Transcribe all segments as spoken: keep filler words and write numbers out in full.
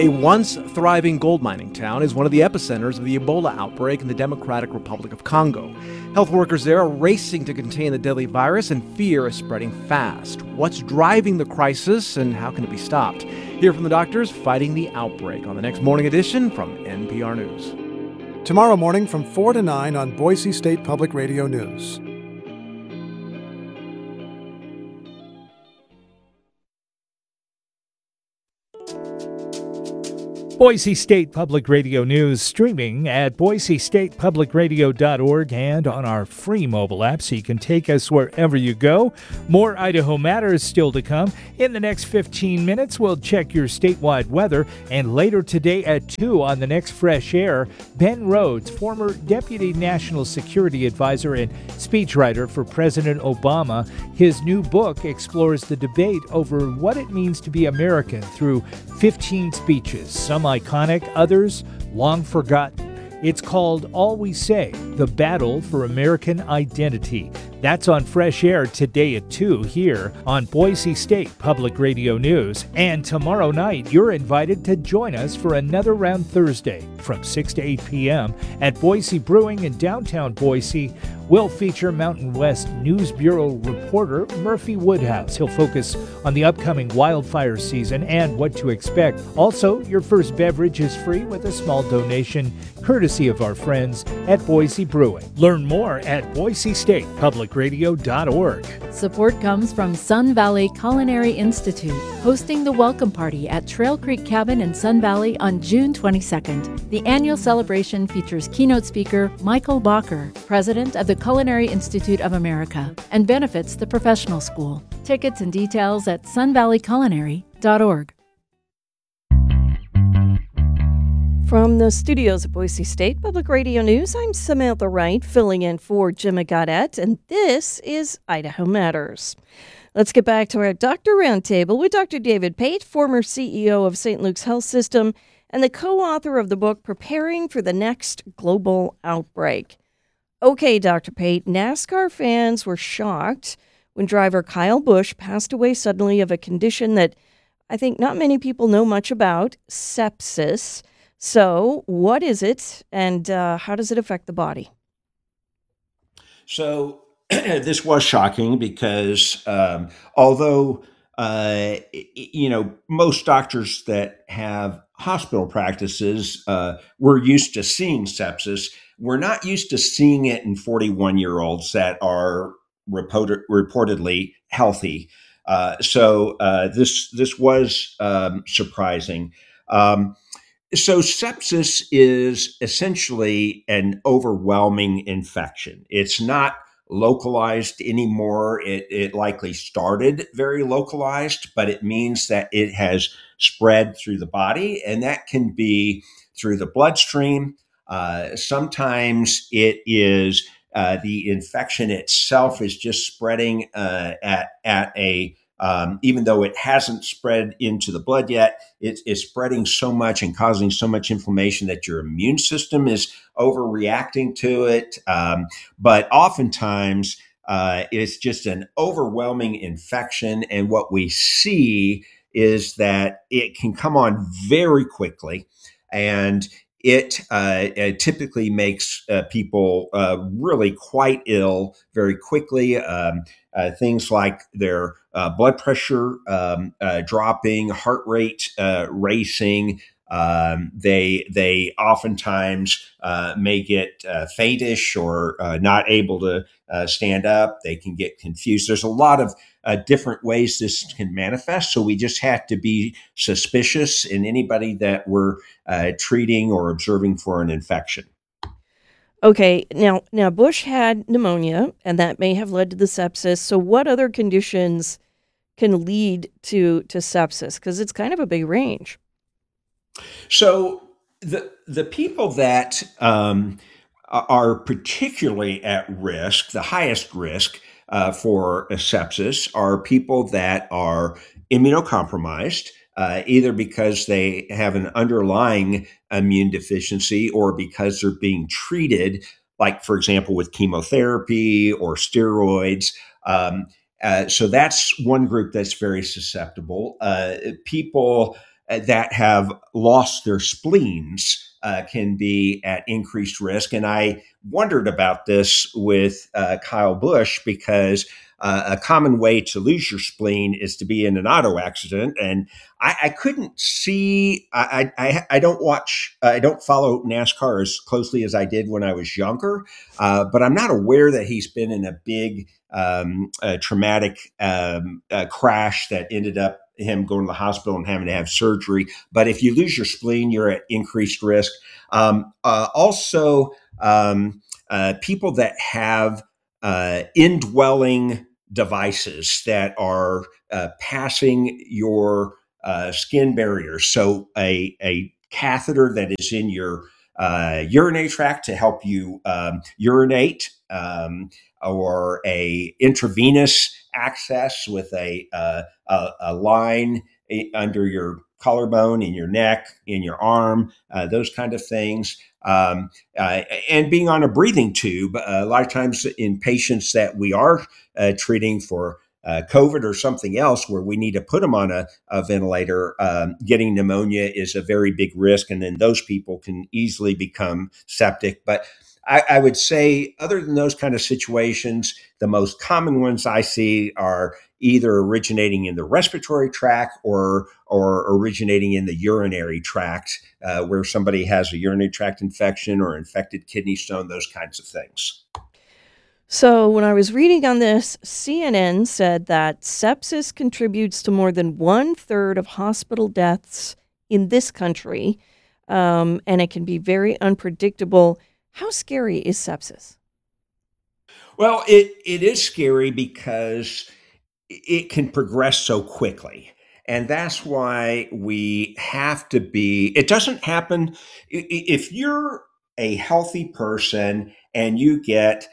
A once thriving gold mining town is one of the epicenters of the Ebola outbreak in the Democratic Republic of Congo. Health workers there are racing to contain the deadly virus, and fear is spreading fast. What's driving the crisis, and how can it be stopped? Hear from the doctors fighting the outbreak on the next Morning Edition from N P R News. Tomorrow morning from four to nine on Boise State Public Radio News. Boise State Public Radio News streaming at boise state public radio dot org and on our free mobile app so you can take us wherever you go. More Idaho Matters still to come. In the next fifteen minutes, we'll check your statewide weather. And later today at two on the next Fresh Air, Ben Rhodes, former Deputy National Security Advisor and speechwriter for President Obama. His new book explores the debate over what it means to be American through fifteen speeches, some iconic, others long forgotten. It's called All We Say, The Battle for American Identity. That's on Fresh Air today at two here on Boise State Public Radio News. And tomorrow night, you're invited to join us for another round Thursday from six to eight p.m. at Boise Brewing in downtown Boise. We'll feature Mountain West News Bureau reporter Murphy Woodhouse. He'll focus on the upcoming wildfire season and what to expect. Also, your first beverage is free with a small donation, courtesy of our friends at Boise Brewing. Learn more at boise state public radio dot org. Support comes from Sun Valley Culinary Institute, hosting the welcome party at Trail Creek Cabin in Sun Valley on June twenty-second. The annual celebration features keynote speaker Michael Bacher, president of the Culinary Institute of America, and benefits the professional school. Tickets and details at sun valley culinary dot org. From the studios of Boise State Public Radio News, I'm Samantha Wright, filling in for Jim Gaudette, and this is Idaho Matters. Let's get back to our Doctor Roundtable with Doctor David Pate, former C E O of Saint Luke's Health System and the co-author of the book Preparing for the Next Global Outbreak. Okay, Doctor Pate, NASCAR fans were shocked when driver Kyle Busch passed away suddenly of a condition that I think not many people know much about, sepsis. So what is it, and uh, how does it affect the body? So this was shocking because um, although, uh, you know, most doctors that have hospital practices, uh, we're used to seeing sepsis. We're not used to seeing it in forty-one-year-olds that are reported, reportedly healthy. Uh, so uh, this this was um, surprising. Um, so sepsis is essentially an overwhelming infection. It's not localized anymore. It, it likely started very localized, but it means that it has spread through the body, and that can be through the bloodstream. Uh, sometimes it is uh, the infection itself is just spreading uh, at at a um, even though it hasn't spread into the blood yet, it is spreading so much and causing so much inflammation that your immune system is overreacting to it. Um, but oftentimes uh, it's just an overwhelming infection, and what we see is that it can come on very quickly, and it, uh, it typically makes uh, people uh, really quite ill very quickly. Um, uh, things like their uh, blood pressure um, uh, dropping, heart rate uh, racing. Um, they they oftentimes uh, may get uh, faintish or uh, not able to uh, stand up. They can get confused. There's a lot of uh, different ways this can manifest. So we just have to be suspicious in anybody that we're uh, treating or observing for an infection. Okay, now now Bush had pneumonia, and that may have led to the sepsis. So what other conditions can lead to to sepsis? Because it's kind of a big range. So the the people that um, are particularly at risk, the highest risk uh, for sepsis, are people that are immunocompromised, uh, either because they have an underlying immune deficiency or because they're being treated, like, for example, with chemotherapy or steroids. Um, uh, so that's one group that's very susceptible. Uh, people that have lost their spleens uh, can be at increased risk. And I wondered about this with uh, Kyle Busch because uh, a common way to lose your spleen is to be in an auto accident. And I, I couldn't see, I, I, I don't watch, I don't follow NASCAR as closely as I did when I was younger, uh, but I'm not aware that he's been in a big um, uh, traumatic um, uh, crash that ended up him going to the hospital and having to have surgery. But if you lose your spleen, you're at increased risk. Um, uh, also, um, uh, people that have uh, indwelling devices that are uh, passing your uh, skin barriers. So a, a catheter that is in your uh, urinary tract to help you um, urinate, um, or a intravenous access with a, uh, a, a line under your collarbone, in your neck, in your arm, uh, those kind of things. Um, uh, and being on a breathing tube, uh, a lot of times in patients that we are uh, treating for uh, COVID or something else where we need to put them on a, a ventilator, um, getting pneumonia is a very big risk. And then those people can easily become septic. But I, I would say, other than those kind of situations, the most common ones I see are either originating in the respiratory tract or or originating in the urinary tract, uh, where somebody has a urinary tract infection or infected kidney stone, those kinds of things. So when I was reading on this, C N N said that sepsis contributes to more than one third of hospital deaths in this country, um, and it can be very unpredictable. How scary is sepsis? Well, it, it is scary because it can progress so quickly. And that's why we have to be, it doesn't happen. If you're a healthy person and you get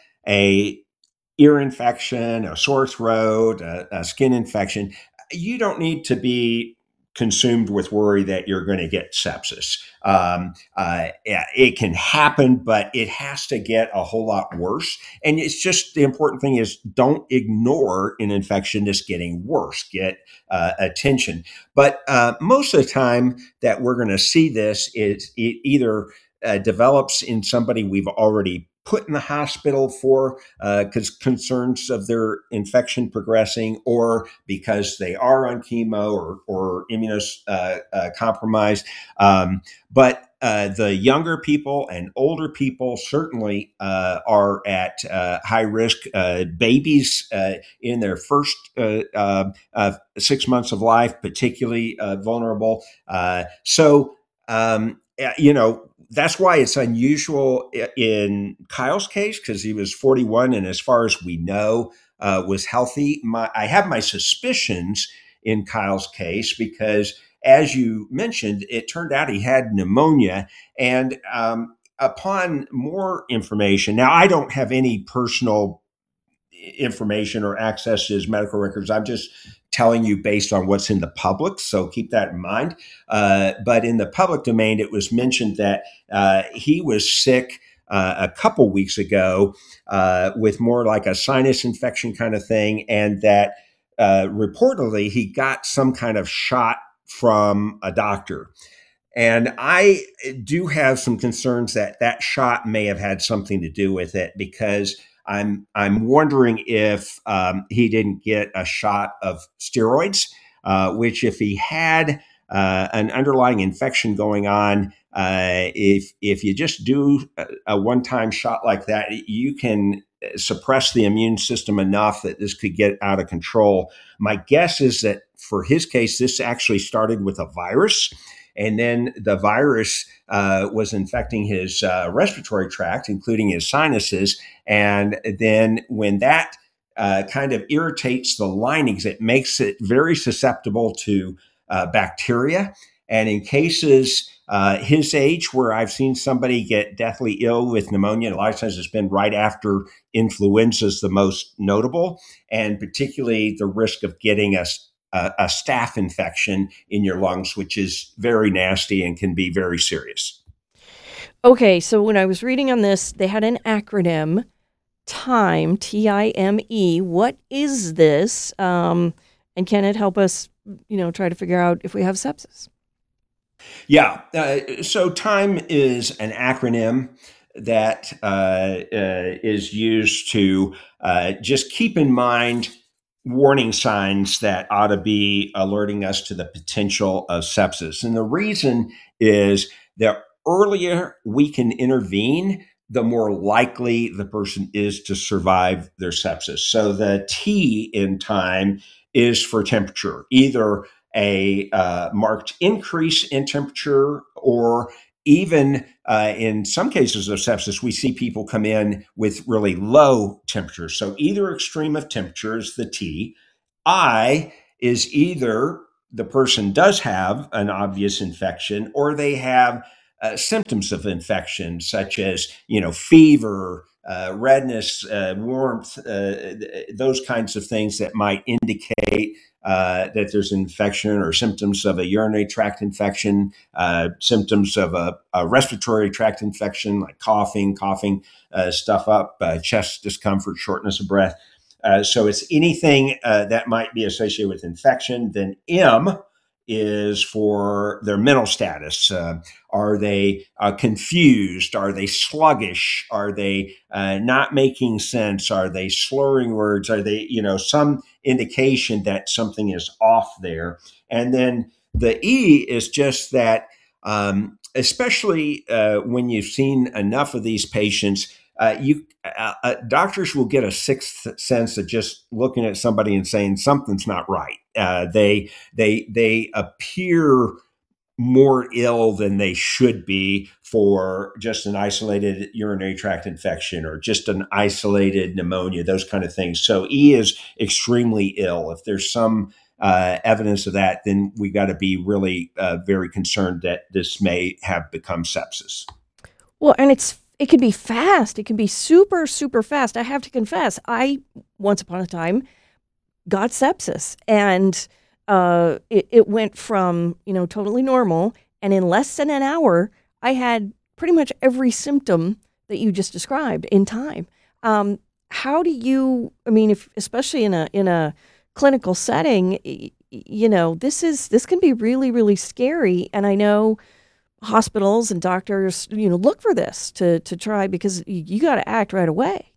a ear infection, a sore throat, a, a skin infection, you don't need to be consumed with worry that you're going to get sepsis. Um, uh, it can happen, but it has to get a whole lot worse. And it's just, the important thing is, don't ignore an infection that's getting worse. Get uh, attention. But uh, most of the time that we're going to see this is it either uh, develops in somebody we've already put in the hospital for because uh, concerns of their infection progressing, or because they are on chemo or, or immunocompromised. Uh, uh, um, but uh, the younger people and older people certainly uh, are at uh, high risk. Uh, babies uh, in their first uh, uh, uh, six months of life, particularly uh, vulnerable. Uh, so, um, you know, that's why it's unusual in Kyle's case, because he was forty-one and, as far as we know, uh, was healthy. My, I have my suspicions in Kyle's case because, as you mentioned, it turned out he had pneumonia. And um, upon more information, now I don't have any personal information or access to his medical records. I'm just telling you based on what's in the public, so keep that in mind. Uh, but in the public domain, it was mentioned that uh, he was sick uh, a couple weeks ago uh, with more like a sinus infection kind of thing, and that uh, reportedly he got some kind of shot from a doctor. And I do have some concerns that that shot may have had something to do with it, because I'm I'm wondering if um, he didn't get a shot of steroids, uh, which, if he had uh, an underlying infection going on, uh, if if you just do a, a one-time shot like that, you can suppress the immune system enough that this could get out of control. My guess is that for his case, this actually started with a virus. And then the virus uh, was infecting his uh, respiratory tract, including his sinuses. And then when that uh, kind of irritates the linings, it makes it very susceptible to uh, bacteria. And in cases uh, his age, where I've seen somebody get deathly ill with pneumonia, a lot of times it's been right after influenza is the most notable, and particularly the risk of getting a A, a staph infection in your lungs, which is very nasty and can be very serious. Okay, so when I was reading on this, they had an acronym, TIME, T I M E. What is this? Um, and can it help us, you know, try to figure out if we have sepsis? Yeah. Uh, so time is an acronym that uh, uh, is used to uh, just keep in mind warning signs that ought to be alerting us to the potential of sepsis. And the reason is the earlier we can intervene, the more likely the person is to survive their sepsis. So the T in time is for temperature, either a uh, marked increase in temperature, or even uh, in some cases of sepsis, we see people come in with really low temperatures. So either extreme of temperature is the T. I is either the person does have an obvious infection or they have uh, symptoms of infection, such as, you know, fever, uh, redness, uh, warmth, uh, those kinds of things that might indicate uh, that there's an infection, or symptoms of a urinary tract infection, uh, symptoms of a, a respiratory tract infection like coughing, coughing uh, stuff up, uh, chest discomfort, shortness of breath. Uh, so it's anything uh, that might be associated with infection. Then M is for their mental status. Uh, are they uh, confused? Are they sluggish? Are they uh, not making sense? Are they slurring words? Are they, you know, some indication that something is off there? And then the E is just that, um, especially uh, when you've seen enough of these patients, uh, you uh, uh, doctors will get a sixth sense of just looking at somebody and saying something's not right. Uh, they they they appear more ill than they should be for just an isolated urinary tract infection or just an isolated pneumonia, those kind of things. So E is extremely ill. If there's some uh, evidence of that, then we got to be really uh, very concerned that this may have become sepsis. Well, and it's it can be fast. It can be super, super fast. I have to confess, I once upon a time got sepsis, and uh, it, it went from, you know, totally normal, and in less than an hour, I had pretty much every symptom that you just described in time. Um, how do you? I mean, if especially in a in a clinical setting, y- y- you know, this is this can be really, really scary, and I know hospitals and doctors, you know, look for this to to try, because you, you got to act right away.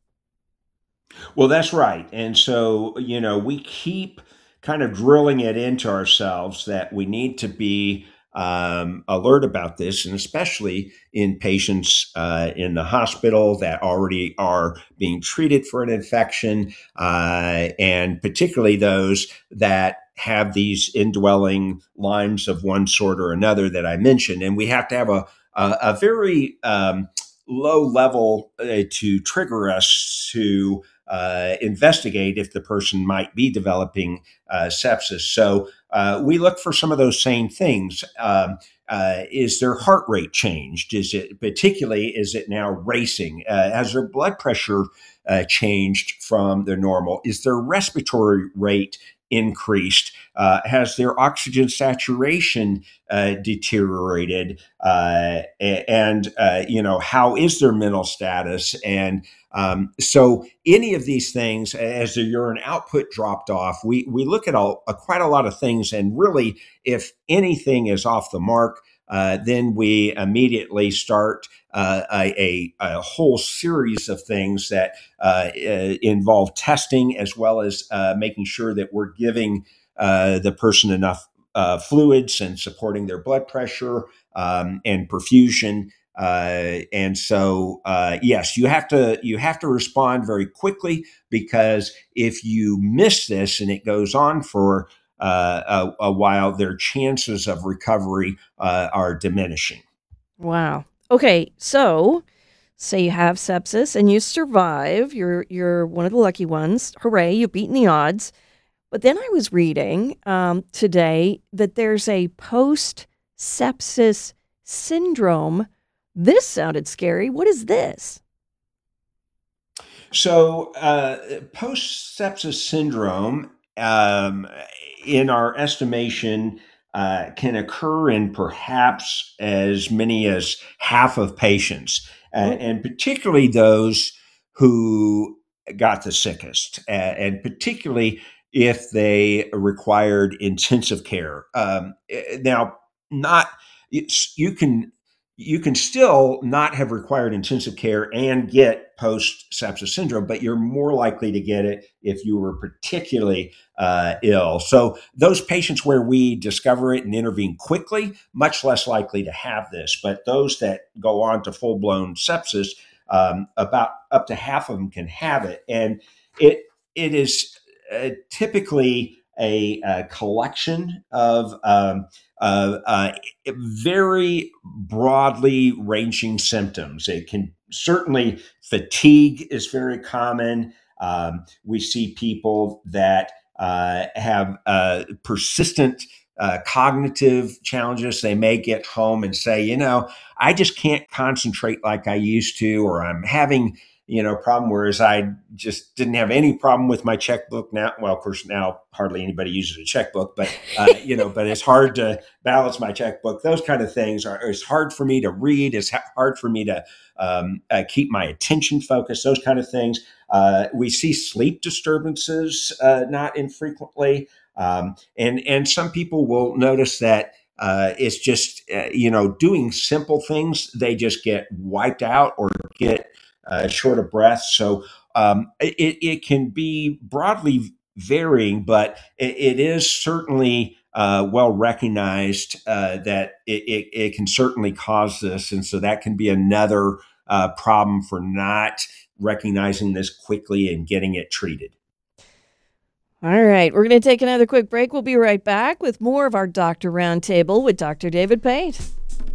Well, that's right. And so, you know, we keep kind of drilling it into ourselves that we need to be um, alert about this, and especially in patients uh, in the hospital that already are being treated for an infection, uh, and particularly those that have these indwelling Lymes of one sort or another that I mentioned. And we have to have a, a, a very um, low level uh, to trigger us to uh, investigate if the person might be developing uh, sepsis. So uh, we look for some of those same things. Um, uh, is their heart rate changed? Is it particularly, is it now racing? Uh, has their blood pressure uh, changed from their normal? Is their respiratory rate increased? Uh, has their oxygen saturation uh, deteriorated? Uh, and, uh, you know, how is their mental status? And um, so any of these things, as the urine output dropped off, we, we look at all, uh, quite a lot of things. And really, if anything is off the mark, uh, then we immediately start uh, a, a, a whole series of things that uh, uh, involve testing, as well as uh, making sure that we're giving uh, the person enough uh, fluids and supporting their blood pressure um, and perfusion. Uh, and so, uh, yes, you have to you have to respond very quickly, because if you miss this and it goes on for uh, a, a while, their chances of recovery uh, are diminishing. Wow. Okay, so say you have sepsis and you survive. You're you're one of the lucky ones. Hooray! You've beaten the odds. But then I was reading um, today that there's a post sepsis syndrome. This sounded scary. What is this? So, uh, post sepsis syndrome, um, in our estimation, uh, can occur in perhaps as many as half of patients, uh, Oh, and particularly those who got the sickest, uh, and particularly if they required intensive care. Um, eh, now, not it's, you can you can still not have required intensive care and get post-sepsis syndrome, but you're more likely to get it if you were particularly uh, ill. So those patients where we discover it and intervene quickly, much less likely to have this. But those that go on to full-blown sepsis, um, about up to half of them can have it. And it it is uh, typically a, a collection of um, uh, uh, very broadly ranging symptoms. It can certainly, fatigue is very common. Um, we see people that uh, have uh, persistent uh, cognitive challenges. They may get home and say, you know, I just can't concentrate like I used to, or I'm having you know, problem, whereas I just didn't have any problem with my checkbook now. Well, of course, now hardly anybody uses a checkbook, but, uh, you know, but it's hard to balance my checkbook. Those kind of things are, it's hard for me to read. It's hard for me to um, uh, keep my attention focused, those kind of things. Uh, we see sleep disturbances uh, not infrequently. Um, and, and some people will notice that Uh, it's just, uh, you know, doing simple things, they just get wiped out or get uh, short of breath. So um, it, it can be broadly varying, but it, it is certainly uh, well recognized uh, that it, it, it can certainly cause this. And so that can be another uh, problem for not recognizing this quickly and getting it treated. All right, we're going to take another quick break. We'll be right back with more of our Doctor Roundtable with Doctor David Pate.